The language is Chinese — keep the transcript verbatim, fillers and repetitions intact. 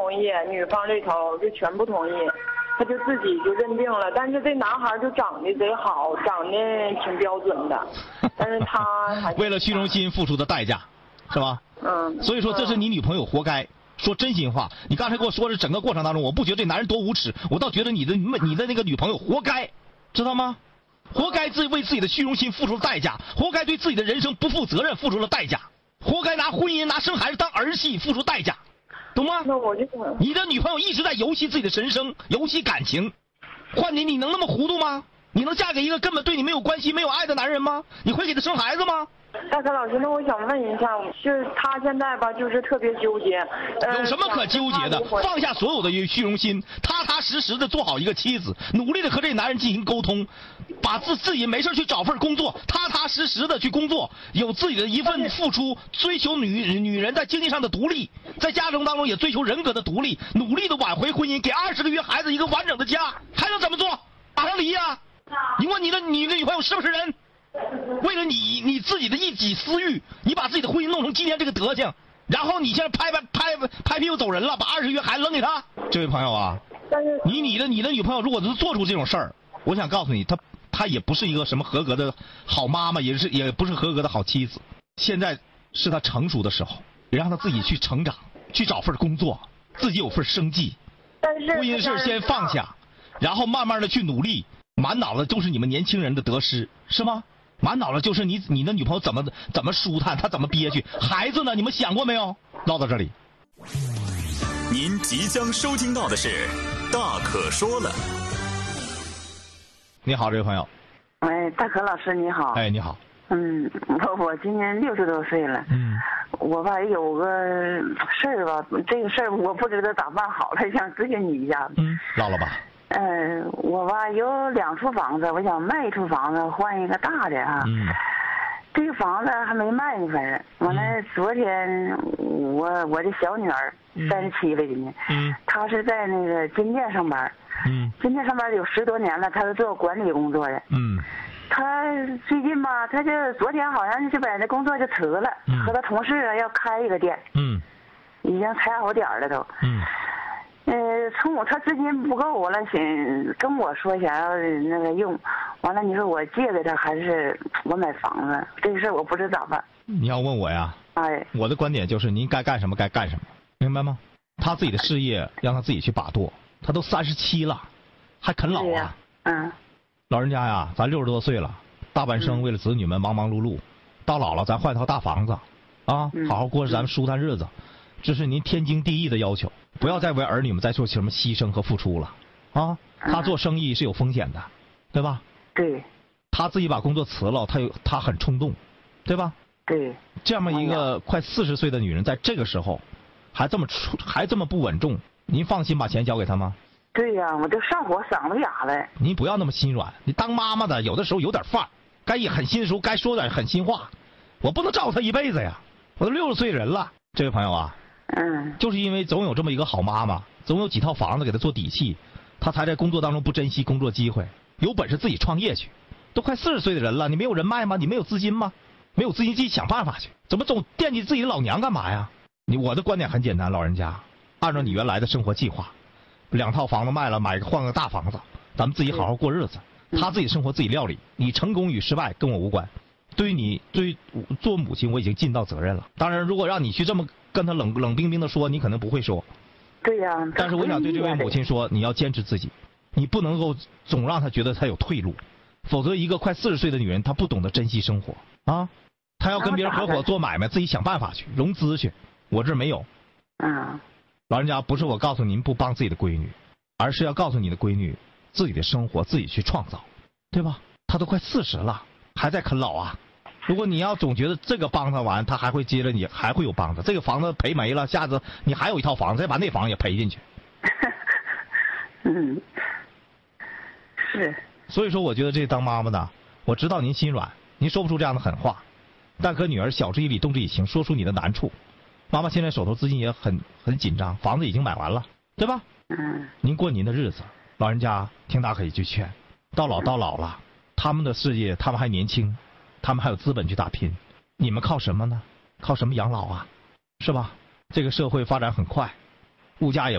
同意，女方这头就全不同意，他就自己就认定了。但是这男孩就长得贼好，长得挺标准的，但是他还为了虚荣心付出的代价，是吧？ 嗯。 所以说这是你女朋友活该。说真心话，你刚才跟我说的整个过程当中，我不觉得这男人多无耻，我倒觉得你的你的那个女朋友活该，知道吗？活该自己为自己的虚荣心付出了代价，活该对自己的人生不负责任付出了代价，活该拿婚姻拿生孩子当儿戏付出代价，懂吗？ 那我就你的女朋友一直在游戏自己的人生，游戏感情，换你你能那么糊涂吗？你能嫁给一个根本对你没有关系没有爱的男人吗？你会给他生孩子吗？ 大可老师，那我想问一下，就是他现在吧，就是特别纠结。呃、 有什么可纠结的？放下所有的虚荣心，踏踏实实的做好一个妻子，努力的和这男人进行沟通，把自自己没事去找份工作，踏踏实实的去工作，有自己的一份付出，追求女女人在经济上的独立，在家庭当中也追求人格的独立，努力的挽回婚姻，给二十个月孩子一个完整的家，还能怎么做？马上离呀！你问你的你的女朋友是不是人？为了你你自己的一己私欲，你把自己的婚姻弄成今天这个德行，然后你现在拍拍拍拍屁股走人了，把二十月孩子扔给他。这位朋友啊，你你的你的女朋友如果是做出这种事儿，我想告诉你，她她也不是一个什么合格的好妈妈，也是也不是合格的好妻子。现在是她成熟的时候，也让她自己去成长，去找份工作，自己有份生计。 但是婚姻事先放下，然后慢慢的去努力，满脑子都是你们年轻人的得失，是吗？满脑子就是你你的女朋友怎么怎么舒坦，她怎么憋屈，孩子呢？你们想过没有？唠到这里， 您即将收听到的是《大可说了》。 你好，这位朋友。 哎，大可老师你好。 哎，你好。 嗯，我我今年六十多岁了。 嗯。 我吧有个事儿吧，这个事儿我不知道咋办好了，想咨询你一下。 嗯，唠唠吧。 嗯、呃，我吧有两处房子，我想卖一处房子换一个大的啊。 嗯。 这个房子还没卖呢，反正完了、嗯、昨天我我的小女儿三十七了今年， 嗯， 她是在那个金店上班， 嗯， 金店上班有十多年了，她是做管理工作的， 嗯， 她最近吧，她就昨天好像就把那工作就辞了，嗯、和她同事啊要开一个店， 嗯， 已经踩好点了都， 嗯。 呃，从我他资金不够，完了想跟我说想要那个用，完了你说我借给他还是我买房子，这个事我不知咋办。 你要问我呀？ 哎， 我的观点就是您该干什么该干什么，明白吗？他自己的事业让他自己去把舵，他都三十七了，还啃老啊？ 嗯， 老人家呀，咱六十多岁了，大半生为了子女们忙忙碌碌，到老了咱换套大房子，啊，好好过着咱们舒坦日子。这是您天经地义的要求，不要再为儿女们再做什么牺牲和付出了，啊！他做生意是有风险的，对吧？ 对。 他自己把工作辞了，他有他很冲动，对吧？ 对。 这么一个快四十岁的女人，在这个时候还这么还这么不稳重，您放心把钱交给他吗？ 对呀、啊，我都上火嗓子哑了。 您不要那么心软，你当妈妈的有的时候有点范儿，该狠心的时候该说点狠心话。我不能照顾他一辈子呀，我都六十岁人了，这位朋友啊。 嗯， 就是因为总有这么一个好妈妈，总有几套房子给她做底气，她才在工作当中不珍惜工作机会，有本事自己创业去。都快四十岁的人了，你没有人脉吗？你没有资金吗？没有资金自己想办法去，怎么总惦记自己的老娘干嘛呀？你我的观点很简单，老人家，按照你原来的生活计划，两套房子卖了，买个换个大房子，咱们自己好好过日子，他自己生活自己料理，你成功与失败跟我无关。对于你对于做母亲我已经尽到责任了。当然如果让你去这么跟他冷冷冰冰的说，你可能不会说。 对呀、啊。 但是我想对这位母亲说，你要坚持自己，你不能够总让她觉得她有退路，否则一个快四十岁的女人，她不懂得珍惜生活啊，她要跟别人合伙做买卖，自己想办法去融资去。我这儿没有。 嗯。 老人家，不是我告诉您不帮自己的闺女，而是要告诉你的闺女，自己的生活自己去创造，对吧？她都快四十了，还在啃老啊。如果你要总觉得这个帮他完，他还会接着你，还会有帮他。这个房子赔没了，下次你还有一套房子，再把那房子也赔进去。 嗯，是。 所以说，我觉得这当妈妈的，我知道您心软，您说不出这样的狠话，但可女儿晓之以理，动之以情，说出你的难处。妈妈现在手头资金也很很紧张，房子已经买完了，对吧？ 嗯。 您过您的日子，老人家听大可一句劝，到老到老了，他们的事业，他们还年轻。他们还有资本去打拼，你们靠什么呢？靠什么养老啊？是吧？这个社会发展很快，物价也